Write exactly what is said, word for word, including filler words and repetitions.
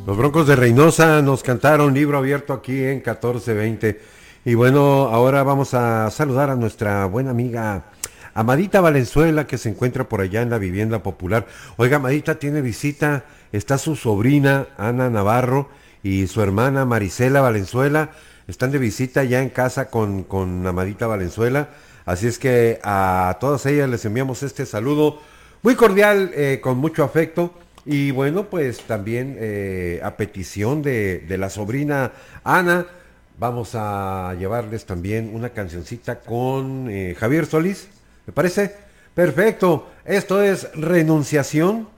Los Broncos de Reynosa nos cantaron Libro Abierto aquí en catorce veinte. Y bueno, ahora vamos a saludar a nuestra buena amiga Amadita Valenzuela, que se encuentra por allá en la vivienda popular. Oiga, Amadita tiene visita, está su sobrina Ana Navarro y su hermana Marisela Valenzuela. Están de visita ya en casa con, con Amadita Valenzuela. Así es que a todas ellas les enviamos este saludo muy cordial, eh, con mucho afecto. Y bueno, pues también eh, a petición de, de la sobrina Ana, vamos a llevarles también una cancioncita con eh, Javier Solís, ¿me parece? Perfecto, esto es Renunciación